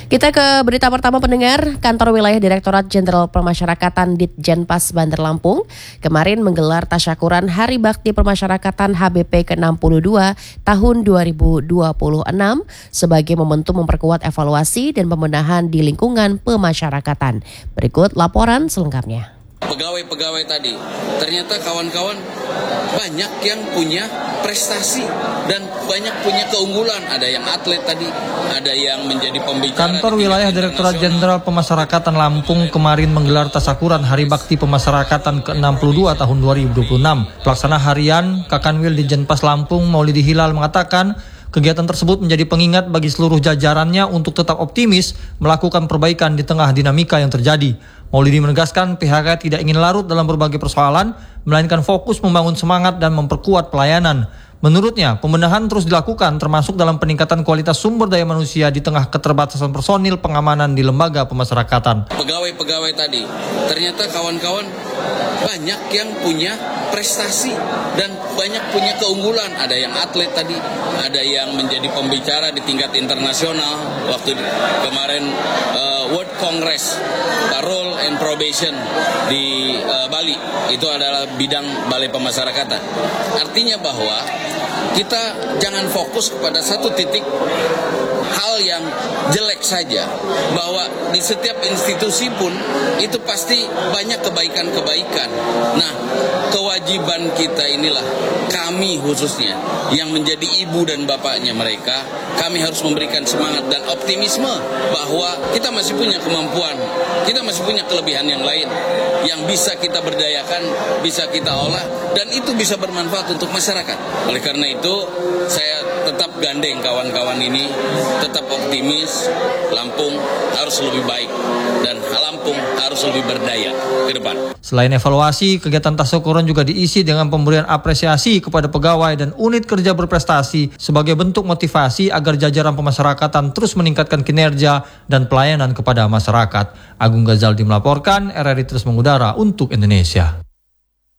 Kita ke berita pertama pendengar. Kantor Wilayah Direktorat Jenderal Pemasyarakatan Ditjenpas Bandar Lampung kemarin menggelar tasyakuran Hari Bakti Pemasyarakatan HBP ke-62 tahun 2026 sebagai momentum memperkuat evaluasi dan pembenahan di lingkungan pemasyarakatan. Berikut laporan selengkapnya. Pegawai-pegawai tadi, ternyata kawan-kawan banyak yang punya prestasi dan banyak punya keunggulan. Ada yang atlet tadi, ada yang menjadi pembicara. Kantor Wilayah Direktorat Jenderal Pemasyarakatan Lampung kemarin menggelar tasyakuran Hari Bakti Pemasyarakatan ke-62 tahun 2026. Pelaksana harian Kakanwil Ditjenpas Lampung Maulidi Hilal mengatakan, kegiatan tersebut menjadi pengingat bagi seluruh jajarannya untuk tetap optimis melakukan perbaikan di tengah dinamika yang terjadi. Maulidi menegaskan pihaknya tidak ingin larut dalam berbagai persoalan, melainkan fokus membangun semangat dan memperkuat pelayanan. Menurutnya, pembenahan terus dilakukan termasuk dalam peningkatan kualitas sumber daya manusia di tengah keterbatasan personil pengamanan di lembaga pemasyarakatan. Pegawai-pegawai tadi, ternyata kawan-kawan banyak yang punya prestasi dan banyak punya keunggulan. Ada yang atlet tadi, ada yang menjadi pembicara di tingkat internasional. Waktu kemarin World Congress Parole and Probation di Bali, itu adalah bidang balai pemasyarakatan. Artinya bahwa kita jangan fokus kepada satu titik hal yang jelek saja, bahwa di setiap institusi pun itu pasti banyak kebaikan-kebaikan. Nah, kewajiban kita inilah, kami khususnya yang menjadi ibu dan bapaknya mereka, kami harus memberikan semangat dan optimisme bahwa kita masih punya kemampuan, kita masih punya kelebihan yang lain yang bisa kita berdayakan, bisa kita olah, dan itu bisa bermanfaat untuk masyarakat. Oleh karena itu, saya tetap gandeng kawan-kawan ini, tetap optimis. Lampung harus lebih baik dan Lampung harus lebih berdaya ke depan. Selain evaluasi, kegiatan tasyakuran juga diisi dengan pemberian apresiasi kepada pegawai dan unit kerja berprestasi sebagai bentuk motivasi agar jajaran pemasyarakatan terus meningkatkan kinerja dan pelayanan kepada masyarakat. Agung Ghazaldi melaporkan, RRI terus mengudara untuk Indonesia.